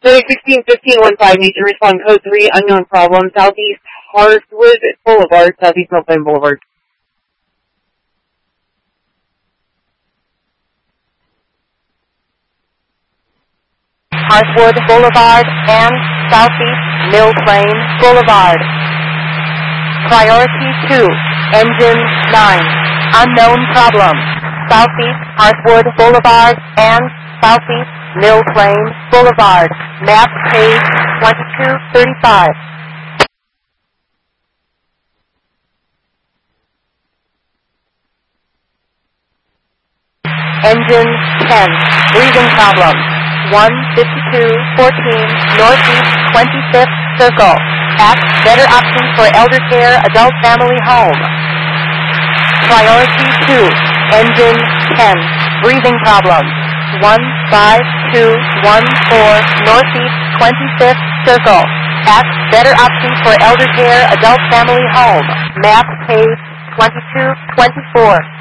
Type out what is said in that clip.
Study 161515, need to respond code 3, unknown problem, Southeast Hartwood Boulevard, Southeast Milton Boulevard. Hartwood Boulevard and Southeast Mill Plain Boulevard. Priority 2, Engine 9, unknown problem, Southeast Hartwood Boulevard and Southeast Mill Plain Boulevard, map page 2235. Engine 10, breathing problem, 15214 Northeast 25th Circle, at better option for elder care adult family home. Priority 2, Engine 10, breathing problem, 15214 Northeast 25th Circle, at better option for elder care adult family home, map page 2224.